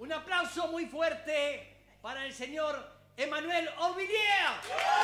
Un aplauso muy fuerte para el señor Emmanuel Orvilliers.